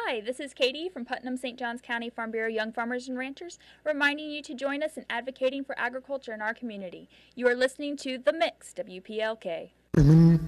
Hi, this is Katie from Putnam St. Johns County Farm Bureau Young Farmers and Ranchers, reminding you to join us in advocating for agriculture in our community. You are listening to The Mix, WPLK.